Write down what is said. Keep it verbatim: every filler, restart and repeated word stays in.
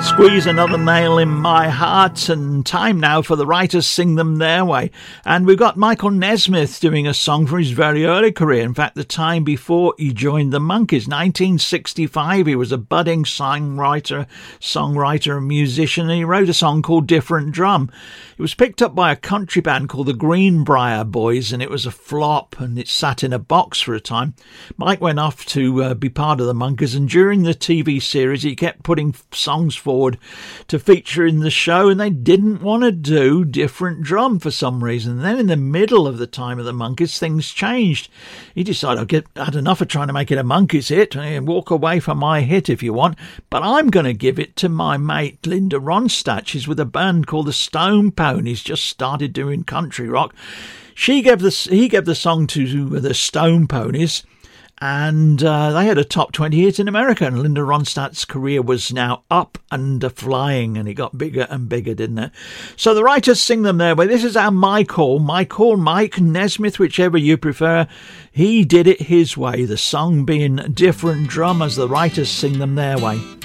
Squeeze another nail in my heart, and time now for the writers sing them their way. And we've got Michael Nesmith doing a song from his very early career. In fact, the time before he joined the Monkees, nineteen sixty-five. He was a budding songwriter, songwriter and musician, and he wrote a song called Different Drum. It was picked up by a country band called the Greenbrier Boys, and it was a flop, and it sat in a box for a time. Mike went off to uh, be part of the Monkees, and during the T V series, he kept putting songs forward to feature in the show, and they didn't want to do Different Drum for some reason. And then in the middle of the time of the Monkees, things changed. He decided, I've get, had enough of trying to make it a Monkees hit, and walk away from my hit if you want, but I'm going to give it to my mate Linda Ronstadt. She's with a band called the Stone Ponies, just started doing country rock. She gave the, he gave the song to the Stone Ponies, and uh, they had a top twenty hit in America, and Linda Ronstadt's career was now up and flying, and it got bigger and bigger, didn't it? So the writers sing them their way. This is our My Call, My Call, Mike Nesmith, whichever you prefer. He did it his way, the song being Different Drum, as the writers sing them their way.